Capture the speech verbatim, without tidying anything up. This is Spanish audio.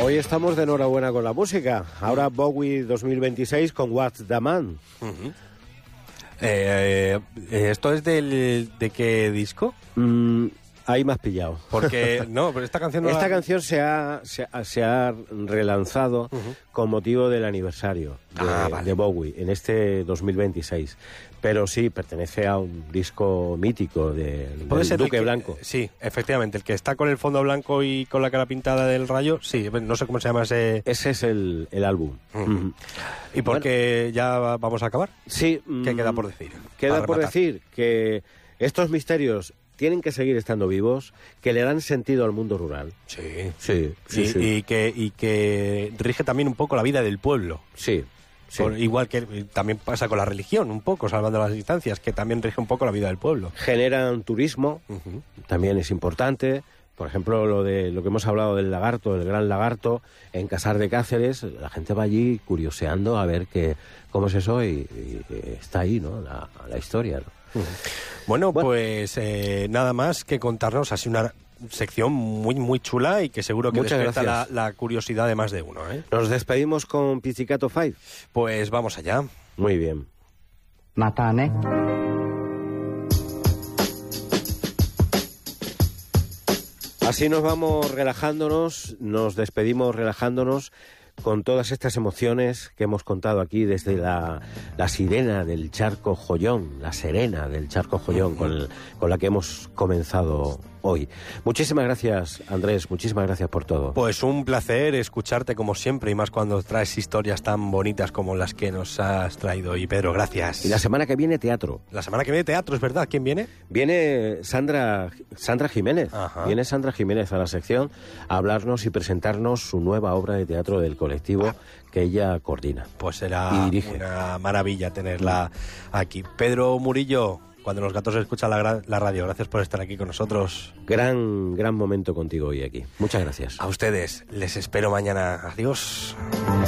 Hoy estamos de enhorabuena con la música. Ahora Bowie dos mil veintiséis con What's the Man. Uh-huh. eh, eh, ¿Esto es del, de qué disco? Mm, ahí me has pillado. Porque, no, pero esta canción no Esta la... canción se ha, se, ha, se ha relanzado uh-huh. con motivo del aniversario de, ah, vale. de Bowie en este dos mil veintiséis. Pero sí, pertenece a un disco mítico de, ¿Puede del ser Duque el que, Blanco. Sí, efectivamente, el que está con el fondo blanco y con la cara pintada del rayo, sí, no sé cómo se llama ese... Ese es el, el álbum. Uh-huh. Uh-huh. ¿Y porque bueno, ya vamos a acabar? Sí. ¿Qué queda por decir? Queda por decir que estos misterios tienen que seguir estando vivos, que le dan sentido al mundo rural. Sí. Sí, sí, y, sí. Y, que, y que rige también un poco la vida del pueblo. Sí. Sí. Por, igual que también pasa con la religión, un poco, salvando las distancias, que también rige un poco la vida del pueblo. Generan turismo, uh-huh. también es importante. Por ejemplo, lo de lo que hemos hablado del lagarto, del gran lagarto, en Casar de Cáceres, la gente va allí curioseando a ver qué, cómo es eso y, y está ahí, ¿no? La, la historia, ¿no? Uh-huh. Bueno, bueno, pues eh, nada más que contarnos así una sección muy muy chula y que seguro que despierta la, la curiosidad de más de uno, ¿eh? Nos despedimos con Pizzicato Five. Pues vamos allá. Muy bien. Matane. Así nos vamos relajándonos, nos despedimos relajándonos con todas estas emociones que hemos contado aquí desde la, la sirena del charco Jollón, la serena del charco Jollón, con, el, con la que hemos comenzado hoy. Muchísimas gracias, Andrés, muchísimas gracias por todo. Pues un placer escucharte como siempre y más cuando traes historias tan bonitas como las que nos has traído hoy, Pedro, gracias. Y la semana que viene teatro. La semana que viene teatro, ¿es verdad? ¿Quién viene? Viene Sandra, Sandra Jiménez. Ajá. Viene Sandra Jiménez a la sección a hablarnos y presentarnos su nueva obra de teatro del colectivo ah. que ella coordina. Pues será y dirige. Una maravilla tenerla aquí. Pedro Murillo, cuando los gatos escuchan la, la radio, gracias por estar aquí con nosotros. Gran, gran momento contigo hoy aquí. Muchas gracias. A ustedes, les espero mañana. Adiós.